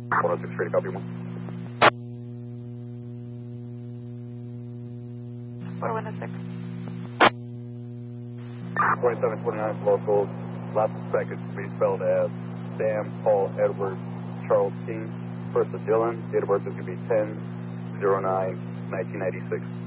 106 ready, copy 1. 4106. 2729 locals. Last suspected to be spelled as Sam Paul Edward Charles King. First of Dylan. Date of birth is going to be 10/09/1986.